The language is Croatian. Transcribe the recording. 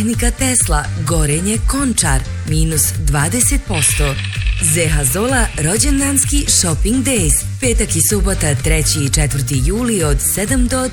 Tehnika Tesla, Gorenje, Končar, minus 20%. ZH Zola, rođendanski shopping days, petak i subota 3. i 4. juli od 7 do